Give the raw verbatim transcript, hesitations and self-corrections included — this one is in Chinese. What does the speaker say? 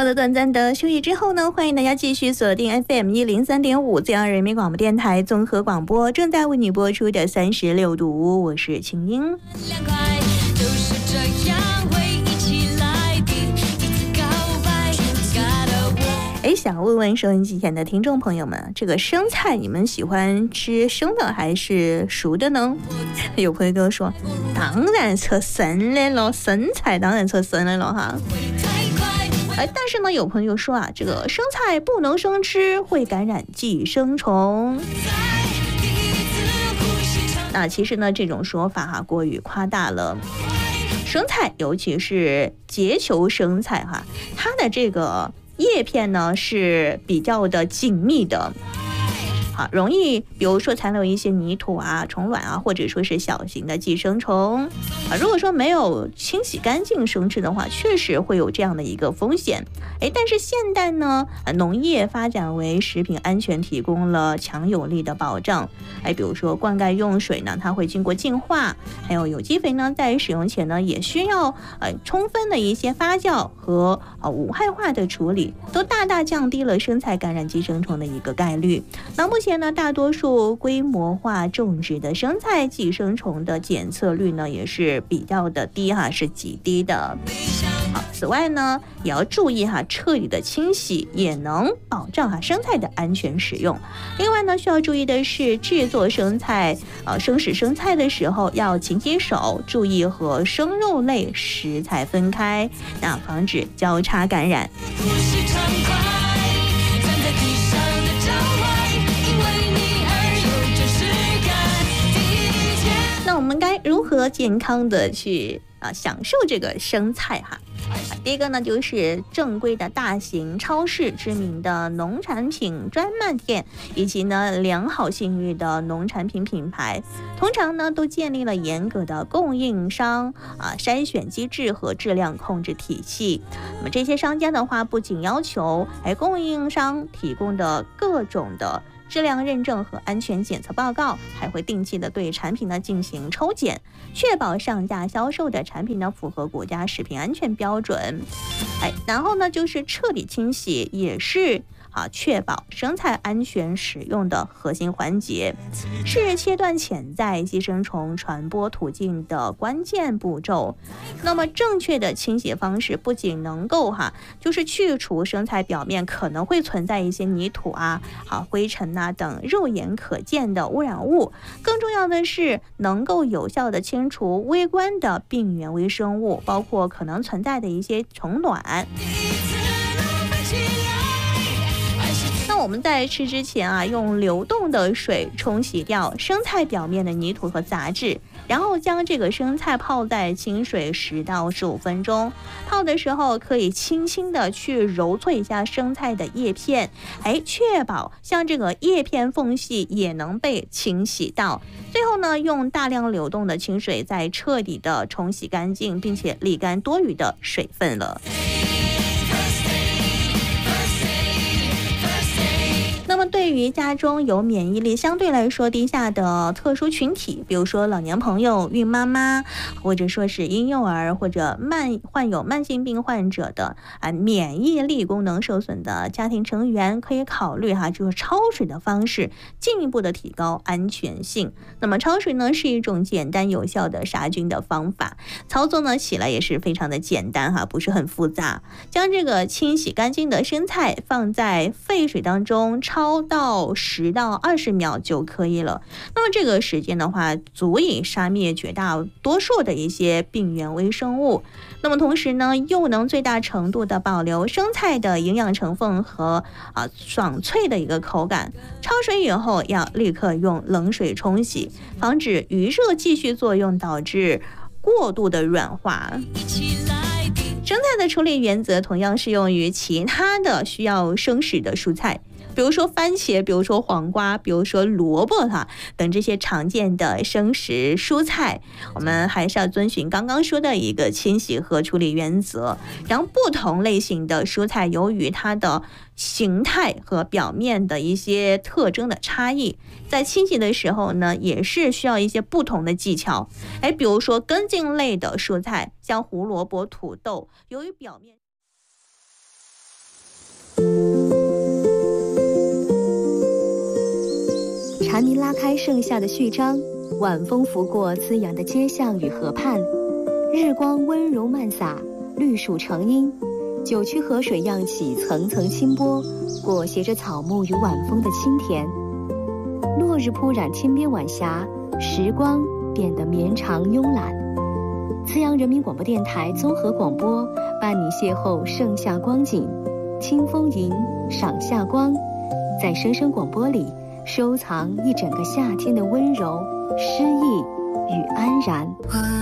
好的，短暂的休息之后呢，欢迎大家继续锁定 F M 一零三点五，中央人民广播电台综合广播，正在为你播出的三十六度，我是晴英。就是这样会一起来第一次告白。哎，想问问收音机前的听众朋友们，这个生菜你们喜欢吃生的还是熟的呢？有朋友跟我说，当然吃生的了，生菜当然吃生的了哈。哎，但是呢，有朋友说啊，这个生菜不能生吃，会感染寄生虫。那其实呢，这种说法哈、啊、过于夸大了。生菜，尤其是结球生菜哈，它的这个叶片呢是比较的紧密的。好，容易比如说残留一些泥土啊、虫卵啊，或者说是小型的寄生虫啊。如果说没有清洗干净生吃的话，确实会有这样的一个风险。哎，但是现代呢，农业发展为食品安全提供了强有力的保障。哎，比如说灌溉用水呢，它会经过净化，还有有机肥呢，在使用前呢，也需要呃充分的一些发酵和呃无害化的处理，都大大降低了生菜感染寄生虫的一个概率。那目前呢，大多数规模化种植的生菜寄生虫的检测率呢，也是比较的低哈，是极低的。好，此外呢，也要注意哈，彻底的清洗也能保障哈生菜的安全使用。另外呢，需要注意的是，制作生菜呃生食生菜的时候要勤洗手，注意和生肉类食材分开，那防止交叉感染。那我们该如何健康的去啊享受这个生菜哈？第一个呢，就是正规的大型超市、知名的农产品专卖店，以及呢良好信誉的农产品品牌，通常呢都建立了严格的供应商啊筛选机制和质量控制体系。那么这些商家的话，不仅要求哎供应商提供的各种的质量认证和安全检测报告，还会定期的对产品呢进行抽检，确保上架销售的产品呢符合国家食品安全标准。哎，然后呢就是彻底清洗，也是啊确保生菜安全使用的核心环节，是切断潜在寄生虫传播途径的关键步骤。那么正确的清洗方式不仅能够哈，就是去除生菜表面可能会存在一些泥土啊、啊灰尘啊等肉眼可见的污染物，更重要的是能够有效的清除微观的病原微生物，包括可能存在的一些虫卵。那我们在吃之前啊，用流动的水冲洗掉生菜表面的泥土和杂质，然后将这个生菜泡在清水十到十五分钟。泡的时候可以轻轻的去揉搓一下生菜的叶片，哎，确保像这个叶片缝隙也能被清洗到。最后呢，用大量流动的清水再彻底的冲洗干净，并且沥干多余的水分了。那么对于家中有免疫力相对来说低下的特殊群体，比如说老年朋友、孕妈妈，或者说是婴幼儿，或者慢患有慢性病患者的啊免疫力功能受损的家庭成员，可以考虑哈，就是焯水的方式，进一步的提高安全性。那么焯水呢是一种简单有效的杀菌的方法，操作呢起来也是非常的简单哈，不是很复杂。将这个清洗干净的生菜放在沸水当中焯到十到二十秒就可以了。那么这个时间的话，足以杀灭绝大多数的一些病原微生物。那么同时呢，又能最大程度的保留生菜的营养成分和啊爽脆的一个口感。焯水以后要立刻用冷水冲洗，防止余热继续作用导致过度的软化。生菜的处理原则同样适用于其他的需要生食的蔬菜，比如说番茄，比如说黄瓜，比如说萝卜哈等这些常见的生食蔬菜，我们还是要遵循刚刚说的一个清洗和处理原则。然后不同类型的蔬菜，由于它的形态和表面的一些特征的差异，在清洗的时候呢，也是需要一些不同的技巧。哎，比如说根茎类的蔬菜，像胡萝卜、土豆，由于表面蝉鸣拉开盛夏的序章，晚风拂过滋养的街巷与河畔，日光温柔漫洒，绿树成荫，九曲河水漾起层层清波，裹挟着草木与晚风的清甜。落日铺染天边晚霞，时光变得绵长慵懒。资阳人民广播电台综合广播，伴你邂逅盛夏光景，清风吟，赏夏光，在声声广播里收藏一整个夏天的温柔、诗意与安然。